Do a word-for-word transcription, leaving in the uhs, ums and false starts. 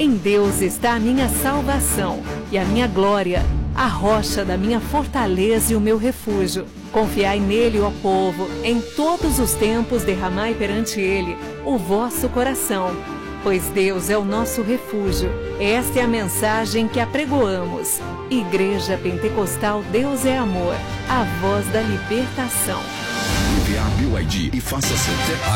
Em Deus está a minha salvação e a minha glória, a rocha da minha fortaleza e o meu refúgio. Confiai nele, ó povo, em todos os tempos derramai perante ele o vosso coração, pois Deus é o nosso refúgio. Esta é a mensagem que apregoamos. Igreja Pentecostal Deus é Amor, a voz da libertação. Ligue a B Y D e faça seu